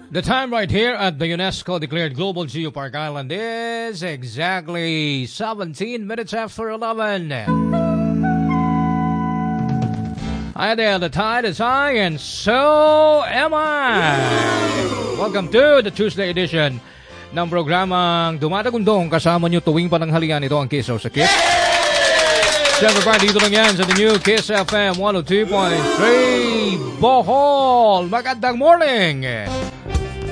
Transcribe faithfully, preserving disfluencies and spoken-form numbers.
The time right here at the UNESCO declared Global Geopark Island is exactly seventeen minutes after eleven. Hi there, the tide is high and so am I. Welcome to the Tuesday edition ng programang Dumatagundong, kasama nyo tuwing pananghalian. Ito ang Kiss sa Kiss. Siyempre pa, dito lang yan sa the new Kiss F M one oh two point three Bohol. Magandang morning.